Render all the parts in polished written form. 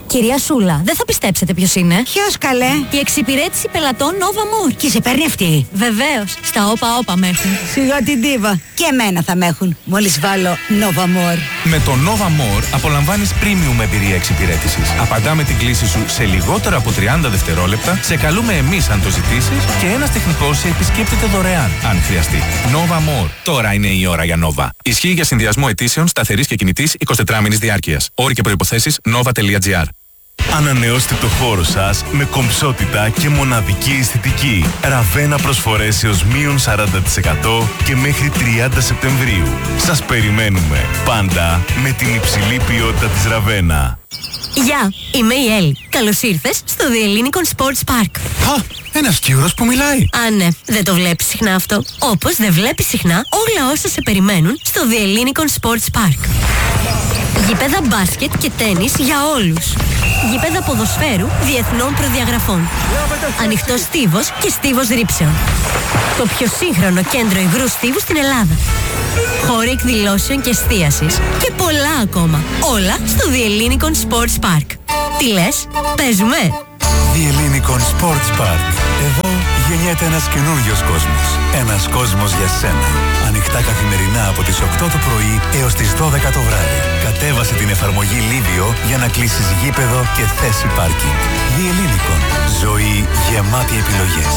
Κυρία Σούλα, δεν θα πιστέψετε ποιος είναι. Ποιος καλέ? Η εξυπηρέτηση πελατών Nova More. Και σε παίρνει αυτή? Βεβαίως, στα όπα με έχουν. Σιγά την ντίβα. Και εμένα θα με έχουν, μόλις βάλω Nova More. Με το Nova More απολαμβάνεις premium εμπειρία εξυπηρέτησης. Απαντάμε την κλήση σου σε λιγότερο από 30 δευτερόλεπτα, σε καλούμε εμείς αν το ζητήσεις και ένας τεχνικός σε επισκέπτεται δωρεάν, αν χρειαστεί. Nova More. Τώρα είναι η ώρα για Nova. Ισχύει για συνδυασμό αιτήσεων σταθερής και κινητής 24 μήνης διάρκειας. Όροι και προϋποθέσεις nova.gr. Ανανεώστε το χώρο σας με κομψότητα και μοναδική αισθητική. Ραβένα προσφορές έως μείον 40% και μέχρι 30 Σεπτεμβρίου. Σας περιμένουμε πάντα με την υψηλή ποιότητα της Ραβένα. Γεια, είμαι η Έλλη. Καλώς ήρθες στο The Ellinikon Sports Park. Α, ένας Κύρος που μιλάει. Α, ναι, δεν το βλέπεις συχνά αυτό. Όπως δεν βλέπεις συχνά όλα όσα σε περιμένουν στο The Ellinikon Sports Park. Γήπεδα μπάσκετ και τένις για όλους. Γήπεδα ποδοσφαίρου διεθνών προδιαγραφών. Ανοιχτός στίβος και στίβος ρήψεων. Το πιο σύγχρονο κέντρο υγρού στίβου στην Ελλάδα. Χώροι εκδηλώσεων και εστίασης. Και πολλά ακόμα. Όλα στο The Ellinikon Sports Park. Τι λες, παίζουμε? The Ellinikon Sports Park. Εδώ γεννιέται ένας καινούριος κόσμος. Ένας κόσμος για σένα. Ανοιχτά καθημερινά από τις 8 το πρωί έως τις 12 το βράδυ. Κατέβασε την εφαρμογή Livio για να κλείσεις γήπεδο και θέση πάρκινγκ. The Ellinikon. Ζωή γεμάτη επιλογές.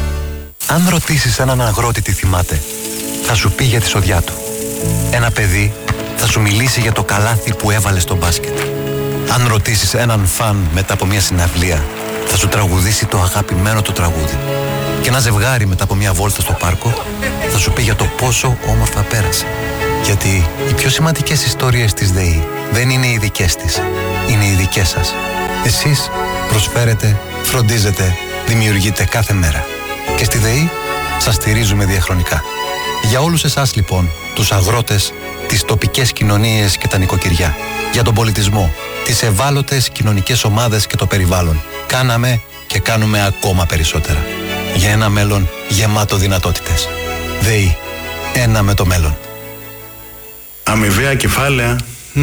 Αν ρωτήσεις έναν αγρότη τι θυμάται, θα σου πει για τη σοδιά του. Ένα παιδί θα σου μιλήσει για το καλάθι που έβαλε στο μπάσκετ. Αν ρωτήσεις έναν φαν μετά από μια συναυλία, θα σου τραγουδήσει το αγαπημένο του τραγούδι. Και ένα ζευγάρι μετά από μια βόλτα στο πάρκο θα σου πει για το πόσο όμορφα πέρασε. Γιατί οι πιο σημαντικές ιστορίες της ΔΕΗ δεν είναι οι δικές της, είναι οι δικές σας. Εσείς προσφέρετε, φροντίζετε, δημιουργείτε κάθε μέρα. Και στη ΔΕΗ σας στηρίζουμε διαχρονικά. Για όλους εσάς λοιπόν, τους αγρότες, τις τοπικές κοινωνίες και τα νοικοκυριά, για τον πολιτισμό, τις ευάλωτες κοινωνικές ομάδες και το περιβάλλον, κάναμε και κάνουμε ακόμα περισσότερα. Για ένα μέλλον γεμάτο δυνατότητες. ΔΕΗ. Ένα με το μέλλον. Αμοιβαία κεφάλαια.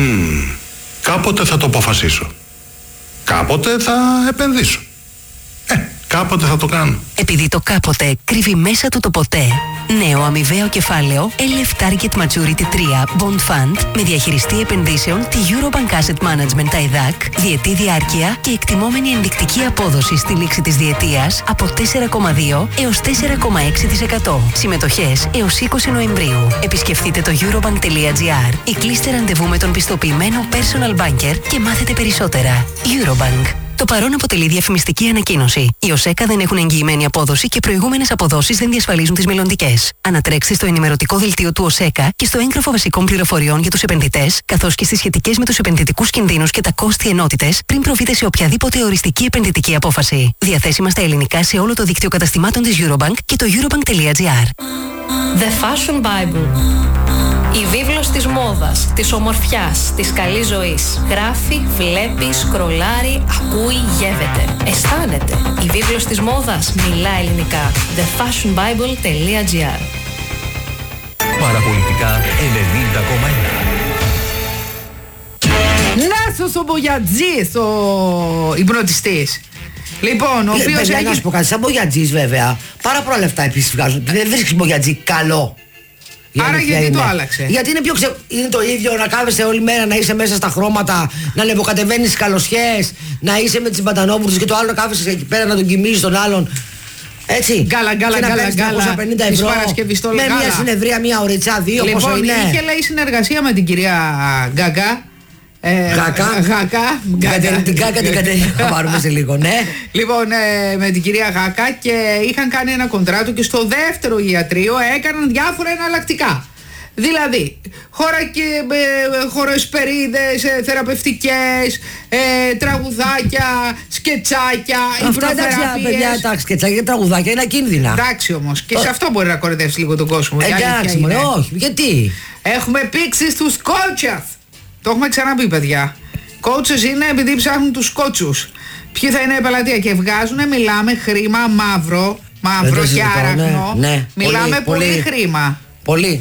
Κάποτε θα το αποφασίσω. Κάποτε θα επενδύσω. Κάποτε θα το κάνω. Επειδή το κάποτε κρύβει μέσα του το ποτέ. Νέο αμοιβαίο κεφάλαιο LF Target Maturity 3 Bond Fund με διαχειριστή επενδύσεων τη Eurobank Asset Management TAIDAC, διετή διάρκεια και εκτιμόμενη ενδεικτική απόδοση στη λήξη της διετίας από 4,2 έως 4,6%. Συμμετοχές έως 20 Νοεμβρίου. Επισκεφτείτε το eurobank.gr ή κλείστε ραντεβού με τον πιστοποιημένο personal banker και μάθετε περισσότερα. Eurobank. Το παρόν αποτελεί διαφημιστική ανακοίνωση. Οι ΟΣΕΚΑ δεν έχουν εγγυημένη απόδοση και προηγούμενες αποδόσεις δεν διασφαλίζουν τις μελλοντικές. Ανατρέξτε στο ενημερωτικό δελτίο του ΟΣΕΚΑ και στο έγγραφο βασικών πληροφοριών για τους επενδυτές, καθώς και στις σχετικές με τους επενδυτικούς κινδύνους και τα κόστη ενότητες, πριν προβείτε σε οποιαδήποτε οριστική επενδυτική απόφαση. Διαθέσιμα στα ελληνικά σε όλο το δίκτυο καταστημάτων της Eurobank και το eurobank.gr. The Fashion Bible. Η βίβλος της μόδας, της ομορφιάς, της καλής ζωής. Γράφει, βλέπει, σκρολάρει, ακούει, γεύεται. Αισθάνεται. Η βίβλος της μόδας μιλά ελληνικά. thefashionbible.gr. Παραπολιτικά 90,1. Νάσος ο Μπογιατζής, ο υπνοτιστής. Λοιπόν, ο οποίος έχει... Να σου πω κάτι, σαν Μπογιατζής βέβαια, πάρα πολλά λεφτά επίσης βγάζουν. Δεν βρίσκεις Μπογιατζή καλό. Άρα γιατί το άλλαξε? Γιατί είναι είναι το ίδιο να κάθεσαι όλη μέρα, να είσαι μέσα στα χρώματα, να ανεβοκατεβαίνεις τις καλοσιές, να είσαι με τις μπατανόβουρτες και το άλλο να κάθεσαι εκεί πέρα να τον κοιμίζεις τον άλλον. Έτσι. Γκάλα, με μια συνεδρία, μια ωρίτσα, δύο, λοιπόν, πόσο είναι. Είχε λέει συνεργασία με την κυρία Γκάκα. Γάκα. Την Γκάκα την Κατερίνα θα πάρουμε σε λίγο, ναι. Λοιπόν, με την κυρία Γάκα και είχαν κάνει ένα κοντράτο και στο δεύτερο ιατρείο έκαναν διάφορα εναλλακτικά. Δηλαδή, χωροεσπερίδες, θεραπευτικές, τραγουδάκια, σκετσάκια, υπνοθεραπείες. Αυτά τα σκετσάκια και τραγουδάκια είναι ακίνδυνα. Εντάξει όμως, και σε αυτό μπορεί να κορυδεύσει λίγο τον κόσμο. Εντάξει, όχι, γιατί? Έχουμε πήξει στους κότσες. Το έχουμε ξαναπεί, παιδιά. Κότσες είναι επειδή ψάχνουν τους κότσους. Ποιοι θα είναι η πελατεία και βγάζουνε, μιλάμε χρήμα μαύρο και άραχνο. Ναι. Μιλάμε πολύ χρήμα. Πολύ.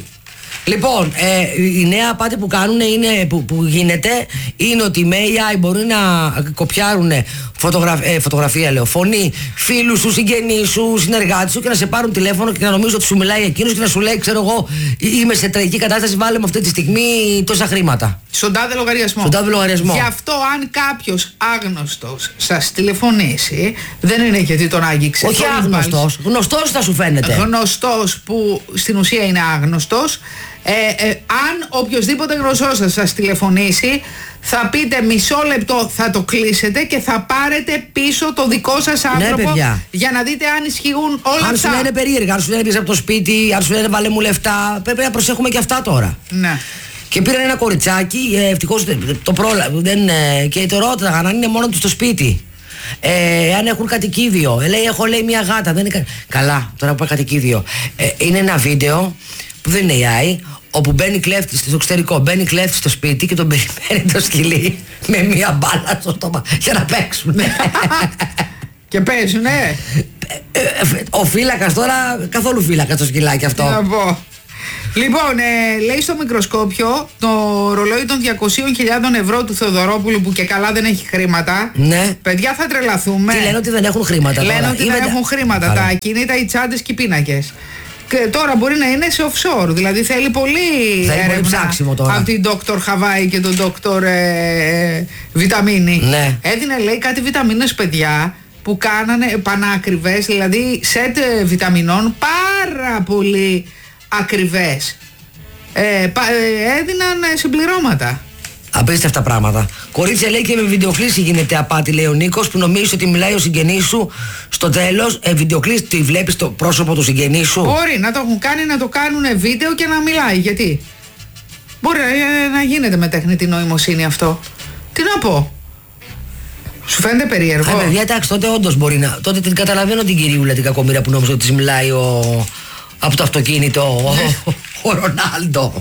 Λοιπόν, η νέα απάτη που κάνουν είναι, που γίνεται, είναι ότι με AI μπορεί να κοπιάρουν φωτογραφία, λέω, φωνή, φίλους σου, συγγενείς σου, συνεργάτες σου και να σε πάρουν τηλέφωνο και να νομίζω ότι σου μιλάει εκείνος και να σου λέει, ξέρω εγώ, είμαι σε τραγική κατάσταση, βάλε μου αυτή τη στιγμή τόσα χρήματα. Στον τάδε λογαριασμό. Στον τάδε λογαριασμό. Γι' αυτό, αν κάποιος άγνωστος σας τηλεφωνήσει, δεν είναι γιατί τον άγγιξε. Όχι άγνωστος, γνωστός θα σου φαίνεται. Γνωστός που στην ουσία είναι άγνωστος. Αν οποιοδήποτε γνωστός σας τηλεφωνήσει, θα πείτε μισό λεπτό, θα το κλείσετε και θα πάρετε πίσω το δικό σας άνθρωπο, για να δείτε αν ισχύουν όλα αυτά. Αν σου λένε περίεργα, αν σου λένε πίσω από το σπίτι, αν σου λένε βάλε μου λεφτά, πρέπει να προσέχουμε και αυτά τώρα. Ναι. Και πήραν ένα κοριτσάκι, ευτυχώς το πρόλαβε, και το ρώταγαν αν είναι μόνο του στο σπίτι. Αν έχουν κατοικίδιο. Λέει, έχω, λέει, μια γάτα. Δεν είναι καλά, τώρα που πάει κατοικίδιο. Είναι ένα βίντεο που δεν είναι AI, όπου μπαίνει κλέφτης στο εξωτερικό, μπαίνει κλέφτης στο σπίτι και τον περιμένει το σκυλί με μια μπάλα στο στόμα για να παίξουν. Και παίζουνε. Ο φύλακας τώρα, καθόλου φύλακας το σκυλάκι αυτό. Να πω. Λοιπόν, λέει στο μικροσκόπιο το ρολόι των 200.000 ευρώ του Θεοδωρόπουλου, που και καλά δεν έχει χρήματα. Ναι. Παιδιά, θα τρελαθούμε. Τι λένε, ότι δεν έχουν χρήματα. Λένε τώρα. ότι δεν έχουν χρήματα. Τα ακίνητα, οι τσάντες και οι πίνακες. Και τώρα μπορεί να είναι σε offshore. Δηλαδή θέλει πολύ έρευνα από την Dr. Χαβάη και τον Dr. Βιταμίνη. Ναι. Έδινε, λέει, κάτι βιταμίνες, παιδιά, που κάνανε πανάκριβες, δηλαδή σετ βιταμινών πάρα πολύ ακριβές. Έδιναν συμπληρώματα. Απίστευτα πράγματα. Κορίτσια, λέει, και με βιντεοκλήση γίνεται απάτη, λέει ο Νίκος, που νομίζει ότι μιλάει ο συγγενής σου στο τέλος. Βιντεοκλήση, τη βλέπεις το πρόσωπο του συγγενής σου. Μπορεί να το έχουν κάνει, να το κάνουν βίντεο και να μιλάει. Γιατί μπορεί να γίνεται με τεχνητή νοημοσύνη αυτό. Τι να πω. Σου φαίνεται περίεργο? Παιδιά, εντάξει, τότε όντως μπορεί να. Τότε την καταλαβαίνω την κυριούλα την κακομοίρα που νόμιζε ότι της μιλάει από το αυτοκίνητο ο Ρονάλντο.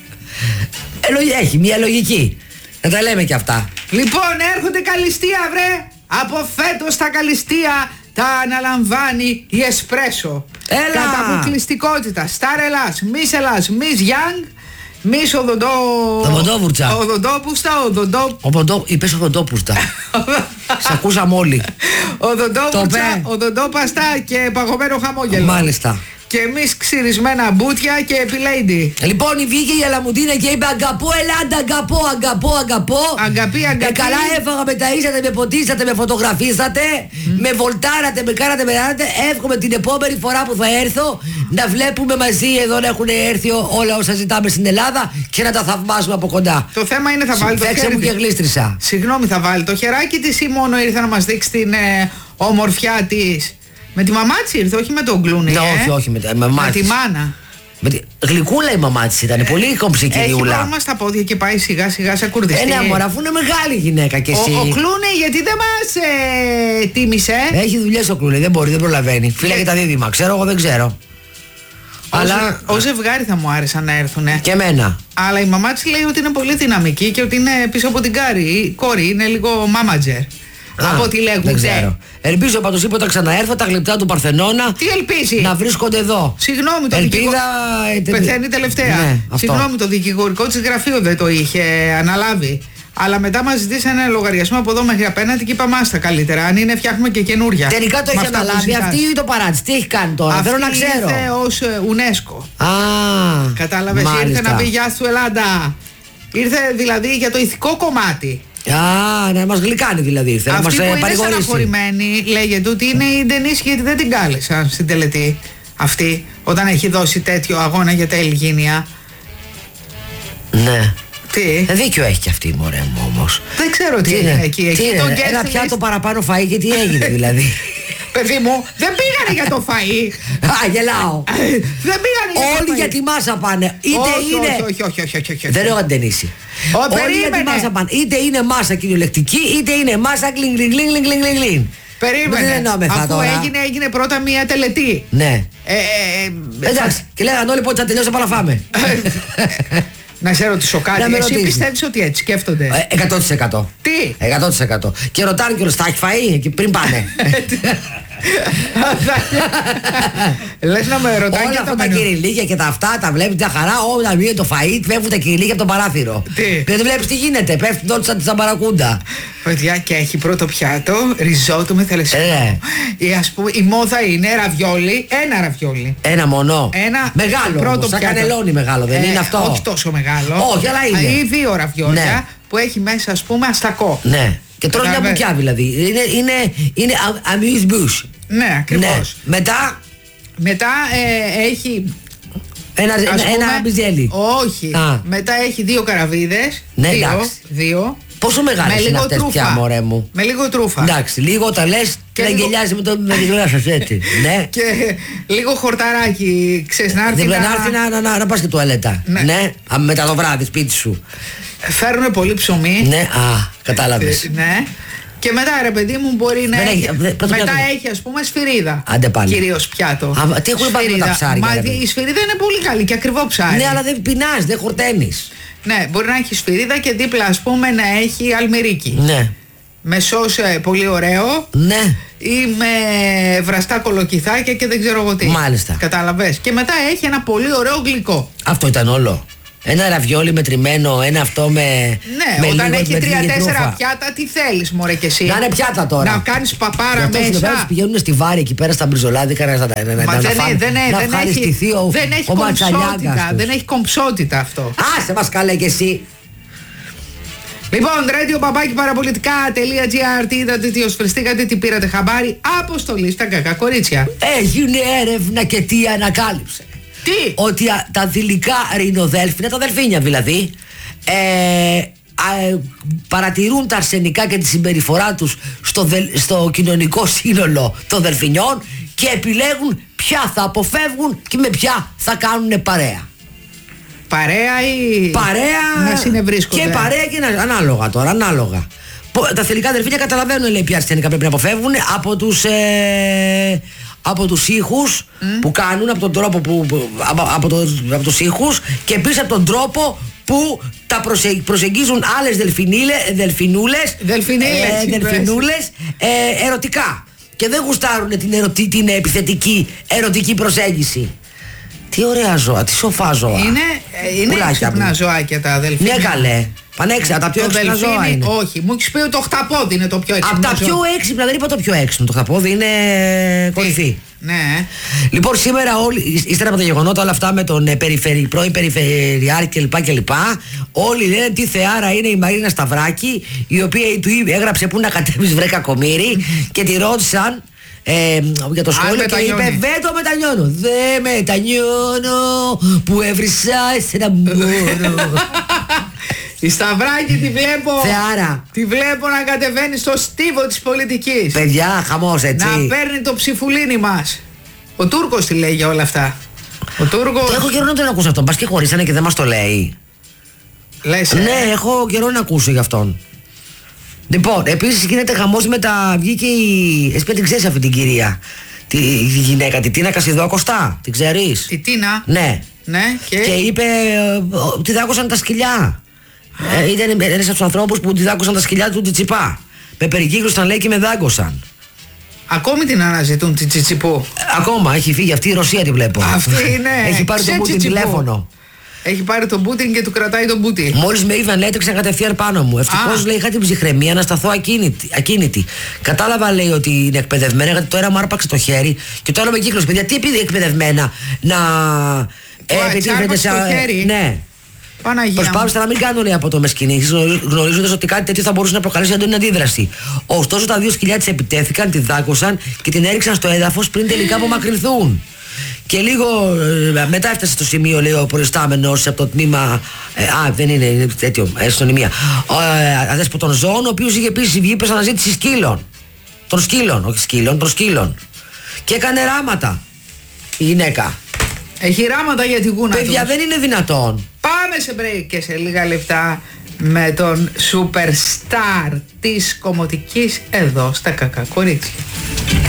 Έχει μια λογική. Να τα λέμε και αυτά. Λοιπόν, έρχονται καλυστία, βρε. Από φέτος τα καλυστία τα αναλαμβάνει η Εσπρέσο. Έλα. Κατά αποκλειστικότητα. Σταρ Ελλάς, Miss Ελλάς, Miss Young, Miss Οδοντόβουρτσα. Οδοντόπουστα. Είπες Οδοντόπουστα. Σ' ακούσαμε όλοι. Οδοντόβουρτσα, οδοντόπαστα και παγωμένο χαμόγελο. Μάλιστα. Και εμείς ξυρισμένα μπούτια και επιλέιντι. Λοιπόν, βγήκε η Αλαμουντίνα και είπε αγκαπώ Ελλάδα, αγκαπώ. Αγκαπή. Καλά έφαγα, με ταΐσατε, με ποτίσατε, με φωτογραφίσατε, με βολτάρατε, με κάνατε. Εύχομαι την επόμενη φορά που θα έρθω να βλέπουμε μαζί εδώ, να έχουν έρθει όλα όσα ζητάμε στην Ελλάδα και να τα θαυμάσουμε από κοντά. Το θέμα είναι, θα βάλει το χέρι. Μου και γλίστρισα. Συγγνώμη, θα βάλει το χεράκι της ή μόνο ήρθε να μας δείξει την ομορφιά της? Με τη μαμά της ήρθε, όχι με τον Κλούνι. Όχι, με τη μάνα. Γλυκούλα η μαμά της ήταν, πολύ κομψή κυριούλα. Έχει πρόβλημα στα πόδια και πάει σιγά σιγά σε κουρδιστή. Ναι, μωρά, αφού είναι μεγάλη γυναίκα κι εσύ. Ο Κλούνι, γιατί δεν μας τίμησε? Έχει δουλειές ο Κλούνι, δεν μπορεί, δεν προλαβαίνει. Φύλαγε τα δίδυμα, ξέρω εγώ, δεν ξέρω. Αλλά ως ζευγάρι θα μου άρεσαν να έρθουνε. Και εμένα. Αλλά η μαμά της λέει ότι είναι πολύ δυναμική και ότι είναι πίσω από την κόρη, είναι λίγο μάματζερ. Από ό,τι λέγουν. Δεν ξέρω. Ελπίζω πάντως, είπε, όταν ξαναέρθω τα γλυπτά του Παρθενώνα. Τι ελπίζει? Να βρίσκονται εδώ. Συγγνώμη, το πεθαίνει τελευταία. Ναι, συγγνώμη, το δικηγορικό της γραφείο δεν το είχε αναλάβει. Αλλά μετά μας ζητήσανε ένα λογαριασμό από εδώ μέχρι απέναντι και είπαμε άστα καλύτερα. Αν είναι, φτιάχνουμε και καινούρια. Τελικά το έχει αναλάβει αυτή ή το παράτησε? Τι έχει κάνει τώρα? Αυτή θέλω να ξέρω. Ήρθε ως UNESCO. Κατάλαβες, ήρθε να πει γεια σου Ελλάδα. Ήρθε δηλαδή για το ηθικό κομμάτι. Να μας γλυκάνει δηλαδή. Ήρθε αυτή να μας που είναι στεναχωρημένη λέγεται ότι είναι η Ντενίση, γιατί δεν την κάλεσαν στην τελετή αυτή όταν έχει δώσει τέτοιο αγώνα για τα Ελγίνια. Ναι. Τι? Δίκιο έχει και αυτή, μωρέ μου, όμως. Δεν ξέρω τι έγινε εκεί. Τι είναι, ένα πιάτο παραπάνω φαΐ και τι έγινε δηλαδή? Παιδί μου, δεν πήγανε για το φαΐ. Γελάω. Δεν πήγανε για το φαΐ. Όλοι για τη μάσα πάνε. Είτε είναι. Όχι. Δεν λέω αντενήσει. Όλοι για τη μάσα πάνε. Είτε είναι μάσα κυριολεκτική, είτε είναι μάσα γκλιν. Περίμενε. Αφού έγινε πρώτα μια τελετή. Ναι. Εντάξει. Και λέγανε όλοι πότε θα τελειώσει, να φάμε. Να σε ρωτήσω κάτι. Εσύ πιστεύεις ότι έτσι σκέφτονται? 100%. Τι? 100%. Και ρωτάνε κιόλας, θα έχει φαΐ και πριν πάνε. Λες να με ρωτάει όλα και αυτά τα κυριλίκια και τα αυτά τα βλέπεις μια χαρά. Όταν βγαίνει το φαΐ, φεύγουν τα κυριλίκια από το παράθυρο. Τι? Και δεν βλέπεις τι γίνεται. Πέφτουν όλοι σαν τη σαμπαρακούντα. Παιδιά, και έχει πρώτο πιάτο ριζότο με θαλασσινό. Ας πούμε, η μόδα είναι ραβιόλι, ένα ραβιόλι. Ένα μόνο. Ένα μεγάλο. πρώτο Σαν πιάτο. κανελόνι μεγάλο, δεν είναι αυτό? Όχι τόσο μεγάλο. Όχι, αλλά είναι. Ή 2 ραβιόλια, Ναι. που έχει μέσα, ας πούμε, αστακό. Ναι. Και τρως μια Κατάλαβες. μπουκιά δηλαδή. Είναι amuse bouche. Ναι, ακριβώς. Ναι. Μετά έχει. Ένα μπιζέλι. Όχι. Α. Μετά έχει 2 καραβίδες. Ναι, 2. εντάξει. 2. Πόσο μεγάλες είναι αυτές πια, μωρέ μου? Με λίγο τρούφα. Εντάξει, λίγο όταν λες και να λίγο- γελιάζει με τη γλώσσα σας έτσι. Ναι. Και λίγο χορταράκι, ξέρεις, να έρθει Δεν πρέπει να έρθει να πας και τουαλέτα. Ναι. Ναι. Μετά το βράδυ σπίτι σου. Φέρουν πολύ ψωμί. Ναι, κατάλαβες. Ναι. Και μετά, ρε παιδί μου, μπορεί να Δεν έχει. έχει- πρώτο Μετά πιάτο. έχει, ας πούμε, σφυρίδα. Άντε πάλι. Κυρίως πιάτο. Τι έχουν πάρει με τα Σφυρίδα. ψάρια, Μα ρε παιδί? η σφυρίδα είναι πολύ καλή και ακριβό ψάρι. Ναι, αλλά δεν πεινάς, δεν χορταίνεις. Ναι, μπορεί να έχει σφυρίδα και δίπλα, ας πούμε, να έχει αλμυρίκι. Ναι. Με σως πολύ ωραίο. Ναι. Ή με βραστά κολοκυθάκια και δεν ξέρω εγώ τι. Μάλιστα. Κατάλαβες. Και μετά έχει ένα πολύ ωραίο γλυκό. Αυτό ήταν όλο. Ένα ραβιόλι μετρημένο, ένα αυτό με. Ναι, με όταν λίγο- έχει με 3-4 τρούφα. πιάτα, τι θέλεις, μωρέ κι εσύ? Να είναι πιάτα τώρα. Να κάνεις παπάρα Γιατί εκεί πέρα μέσα. πηγαίνουν στη Βάρη εκεί πέρα στα μπριζολάδικα να Μα φάνε, να ευχαριστηθεί δεν έχει ο Ματσαλιάγκας κομψότητα. τους. Δεν έχει κομψότητα αυτό. Άσε μας καλέ κι εσύ. Λοιπόν, radio-parapolitica.gr. Τι είδατε, τι οσφριστήκατε, τι πήρατε χαμπάρι? Αποστολή στα κακά κορίτσια. Έγινε έρευνα και τι ανακάλυψε? Τι? Ότι τα θηλυκά ρινοδέλφινα, τα δελφίνια δηλαδή, παρατηρούν τα αρσενικά και τη συμπεριφορά τους στο κοινωνικό σύνολο των δελφινιών και επιλέγουν ποια θα αποφεύγουν και με ποια θα κάνουν παρέα. Παρέα ή Παρέα να συνευρίσκονται? και παρέα και ανάλογα τώρα, ανάλογα. Τα θηλυκά δελφίνια καταλαβαίνουν, λέει, ποια αρσενικά πρέπει να αποφεύγουν από τους ήχους που κάνουν, από τον τρόπο από τους ήχους και επίσης από τον τρόπο που τα προσεγγίζουν άλλες δελφινούλες ερωτικά και δεν γουστάρουν την επιθετική ερωτική προσέγγιση. Τι ωραία ζώα, τι σοφά ζώα. Είναι έξυπνα ζωάκια τα δελφίνια. Ναι, καλέ. Πανέξυπνα, τα πιο έξυπνα ζώα είναι. Όχι, μου έχεις πει ότι το χταπόδι είναι το πιο έξυπνο. Από τα πιο έξυπνα, δεν είπα το πιο έξυπνο. Το χταπόδι είναι κορυφή. Ναι. Λοιπόν, σήμερα όλοι, ύστερα από τα γεγονότα όλα αυτά με τον πρώην Περιφερειάρχη κλπ. Όλοι λένε τι θεάρα είναι η Μαρίνα Σταυράκη, η οποία του έγραψε πού να κατέβεις βρε κακομοίρη και τη ρώτησαν για το σχόλιο και είπε δεν το μετανιώνω. Δεν μετανιώνω που έβρισα εσένα μπορώ. Η Σταυράκη τη βλέπω. Θεάρα. Τη βλέπω να κατεβαίνει στο στίβο της πολιτικής. Παιδιά, χαμός έτσι. Να παίρνει το ψηφουλίνι μας. Ο Τούρκος τι λέει για όλα αυτά? Ο Τούρκος. Το έχω καιρό να τον ακούσω αυτόν. Πας και χωρίσανε και δεν μας το λέει. Λες, Ναι, έχω καιρό να ακούσω για αυτόν. Λοιπόν, επίσης γίνεται χαμός με τα. Βγήκε η. Εσύ την ξέρεις αυτή την κυρία. Τη γυναίκα, τη Τίνα Κασιδόκοστα. Την ξέρεις? Η Τίνα. Ναι. Ναι, Και είπε. Τη δάκωσαν τα σκυλιά. Ήταν ένας από τους ανθρώπους που τη δάκωσαν τα σκυλιά του Τσιτσιπά. Με περικύκλωσαν, λέει, και με δάγκωσαν. Ακόμη την αναζητούν την Τσιτσιπού. Ακόμα έχει φύγει αυτή η Ρωσία, τη βλέπω. Αυτή είναι. Έχει πάρει το Πούτιν τηλέφωνο. Έχει πάρει τον Πούτιν και του κρατάει τον Πούτιν. Μόλις με είδαν, έτρεξαν κατευθείαν πάνω μου. Ευτυχώς, λέει, είχα την ψυχραιμία να σταθώ ακίνητη. Κατάλαβα, λέει, ότι είναι εκπαιδευμένα, γιατί τώρα μου άρπαξε το χέρι και το άλλο με κύκλος. Παιδιά, τι επειδή εκπαιδευμένα να επιτίθεται στο χέρι. Ναι. Προσπάθησα να μην κάνω, λέει, από το μεσκινή, γνωρίζοντας ότι κάτι τέτοιο θα μπορούσε να προκαλέσει έντονη αντίδραση. Ωστόσο, τα δύο σκυλιά της επιτέθηκαν, τη δάκωσαν και την έριξαν στο έδαφος πριν τελικά απομακρυνθούν. Και λίγο μετά έφτασε στο σημείο, λέει, ο προϊστάμενος από το τμήμα. Δεν είναι τέτοιο, αστυνομία. Αδέσποτων ζώων, ο οποίος είχε επίσης βγει προς αναζήτηση σκύλων. Των σκύλων, όχι σκύλων, των σκύλων. Και έκανε ράματα η γυναίκα. Έχει ράματα για την κούνα. Παιδιά, δεν είναι δυνατόν. Πάμε σε break και σε λίγα λεπτά με τον superstar της κομμωτικής εδώ στα κακά κορίτσια.